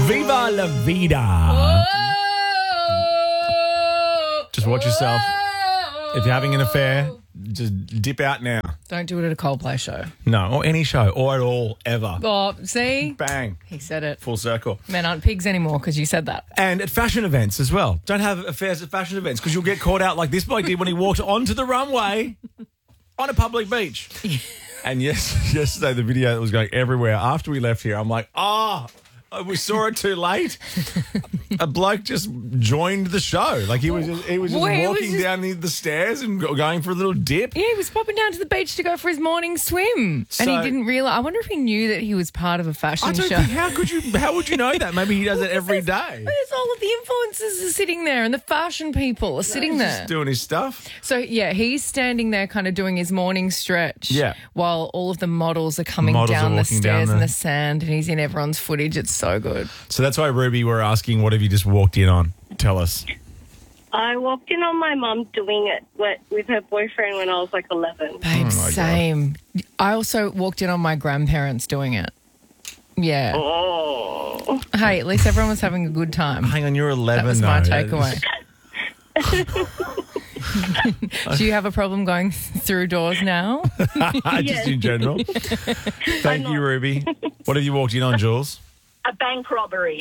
Viva la vida. Just watch yourself. If you're having an affair, just dip out now. Don't do it at a Coldplay show. No, or any show, or at all, ever. Oh, see? Bang. He said it. Full circle. Men aren't pigs anymore because you said that. And at fashion events as well. Don't have affairs at fashion events because you'll get caught out like this bloke did when he walked onto the runway on a public beach. And yesterday the video that was going everywhere after we left here, I'm like, we saw it too late. A bloke just joined the show. Like he was just walking down the stairs and going for a little dip. Yeah, he was popping down to the beach to go for his morning swim. And he didn't realise. I wonder if he knew that he was part of a fashion show. How would you know that? Maybe he does it every day. There's all of the influencers are sitting there and the fashion people are sitting there. Just doing his stuff. So, yeah, he's standing there kind of doing his morning stretch while all of the models are coming down the stairs in the sand and he's in everyone's footage. It's so good. So that's why, Ruby, we're asking, what have you just walked in on? Tell us. I walked in on my mum doing it with her boyfriend when I was like 11. Babe, same. God. I also walked in on my grandparents doing it. Yeah. Oh. Hey, at least everyone was having a good time. Hang on, you're 11. That was my takeaway. Do you have a problem going through doors now? Just in general. Thank you, Ruby. What have you walked in on, Jules? A bank robbery.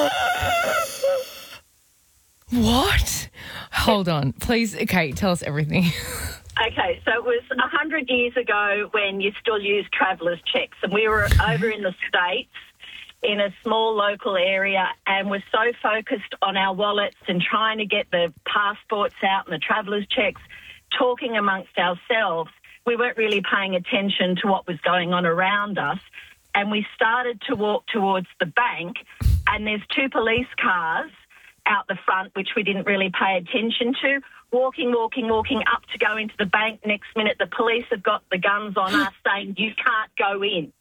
What? Hold on. Please, okay, tell us everything. Okay, so it was 100 years ago when you still used travellers' checks, and we were over in the States in a small local area and were so focused on our wallets and trying to get the passports out and the travellers' checks, talking amongst ourselves, we weren't really paying attention to what was going on around us. And we started to walk towards the bank, and there's two police cars out the front, which we didn't really pay attention to. Walking up to go into the bank. Next minute, the police have got the guns on us saying, you can't go in.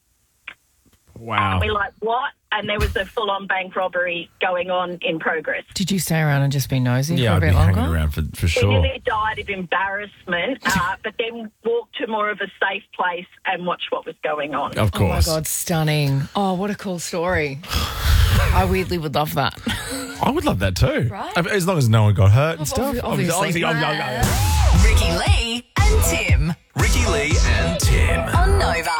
Wow. And we're like, what? And there was a full-on bank robbery going on in progress. Did you stay around and just be nosy for a I'd bit be longer? hanging around for sure. We nearly died of embarrassment, but then walked to more of a safe place and watched what was going on. Of course. Oh, my God, stunning. Oh, what a cool story. I weirdly would love that. I would love that too. Right? As long as no one got hurt and stuff. Obviously. Ricky Lee and Tim. Ricky Lee and Tim. On Nova.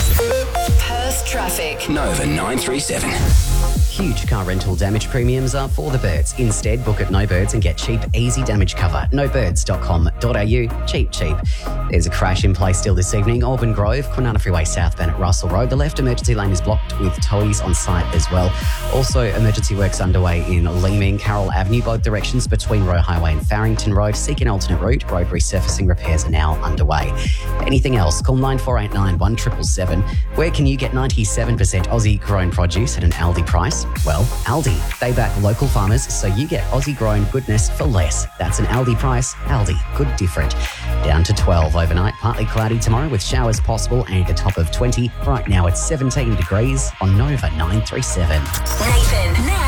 Perth traffic. Nova 937. Huge car rental damage premiums are for the birds. Instead, book at No Birds and get cheap, easy damage cover. nobirds.com.au. Cheap. There's a crash in place still this evening. Auburn Grove, Kwinana Freeway southbound at Russell Road. The left emergency lane is blocked with towies on site as well. Also, emergency works underway in Leeming, Carroll Avenue, both directions between Roe Highway and Farrington Road. Seek an alternate route. Road resurfacing repairs are now underway. Anything else? Call 9489 1777. Where can you get 97% Aussie grown produce at an Aldi price? Well, Aldi. They back local farmers, so you get Aussie grown goodness for less. That's an Aldi price. Aldi. Good different. Down to 12 overnight. Partly cloudy tomorrow with showers possible and a top of 20. Right now it's 17 degrees on Nova 937. Nathan,